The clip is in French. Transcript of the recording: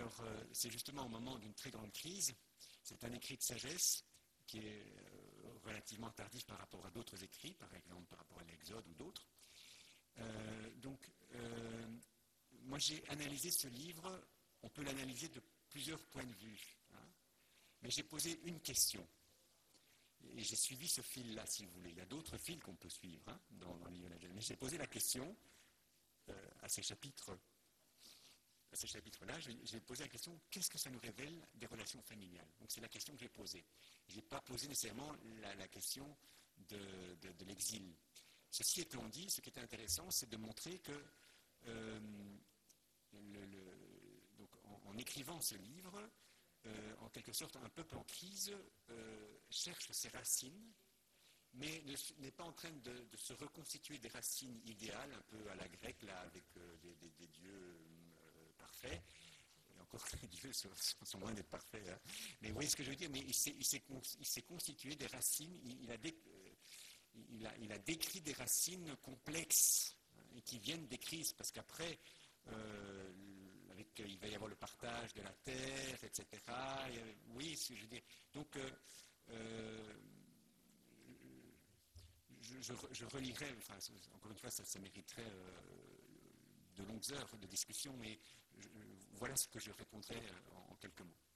Alors, c'est justement au moment d'une très grande crise. C'est un écrit de sagesse qui est relativement tardif par rapport à d'autres écrits, par exemple par rapport à l'Exode ou d'autres. Moi j'ai analysé ce livre, on peut l'analyser de plusieurs points de vue, hein, mais j'ai posé une question. Et j'ai suivi ce fil-là, si vous voulez. Il y a d'autres fils qu'on peut suivre, hein, dans le livre de la Genèse. Mais j'ai posé la question à ces chapitres-là, j'ai posé la question, qu'est-ce que ça nous révèle des relations familiales? Donc c'est la question que j'ai posée. Je n'ai pas posé nécessairement la question de l'exil. Ceci étant dit, ce qui est intéressant, c'est de montrer que donc en écrivant ce livre, en quelque sorte, un peuple en crise cherche ses racines, mais n'est pas en train de se reconstituer des racines idéales, un peu à la grecque, là, avec des dieux parfaits. Et encore que les dieux sont loin d'être parfaits. Hein. Mais vous voyez ce que je veux dire, mais il s'est constitué des racines, il a décrit des racines complexes, hein, et qui viennent des crises, parce qu'après, il va y avoir le partage de la terre, etc. Oui, ce que je veux dire. Donc, je relirai, enfin, encore une fois, ça mériterait de longues heures de discussion, mais voilà ce que je répondrai en quelques mots.